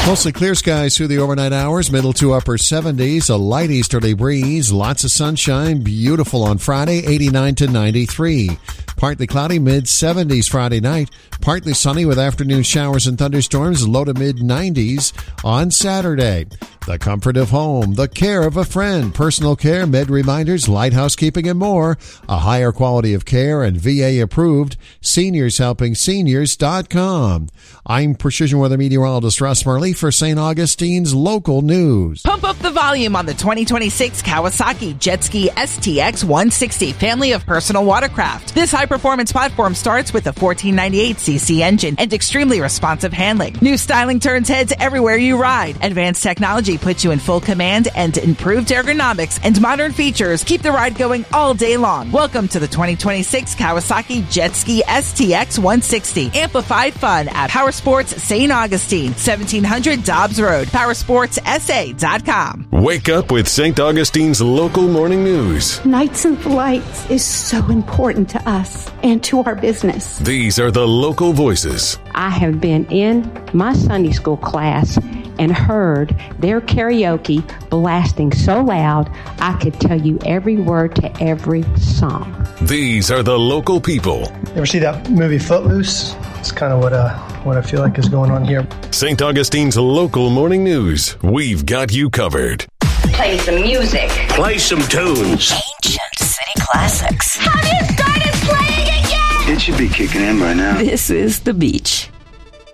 Mostly clear skies through the overnight hours, middle to upper 70s, a light easterly breeze, lots of sunshine, beautiful on Friday, 89 to 93. Partly cloudy, mid-70s Friday night, partly sunny with afternoon showers and thunderstorms, low to mid-90s on Saturday. The comfort of home, the care of a friend, personal care, med reminders, light housekeeping, and more. A higher quality of care and VA approved. SeniorsHelpingSeniors.com. I'm Precision Weather Meteorologist Russ Murley for St. Augustine's Local News. Pump up the volume on the 2026 Kawasaki Jet Ski STX 160 family of personal watercraft. This high-performance platform starts with a 1498cc engine and extremely responsive handling. New styling turns heads everywhere you ride. Advanced technology puts you in full command, and improved ergonomics and modern features keep the ride going all day long. Welcome to the 2026 Kawasaki Jet Ski STX 160. Amplified fun at Power Sports St. Augustine, 1700 Dobbs Road, powersportsa.com. Wake up with St. Augustine's Local Morning News. Nights and Lights is so important to us and to our business. These are the local voices. I have been in my Sunday school class and heard their karaoke blasting so loud I could tell you every word to every song. These are the local people. Ever see that movie Footloose? It's kind of what I feel like is going on here. St. Augustine's Local Morning News. We've got you covered. Play some music. Play some tunes. Ancient city classics. Have you started playing it yet? It should be kicking in by now. This is The Beach.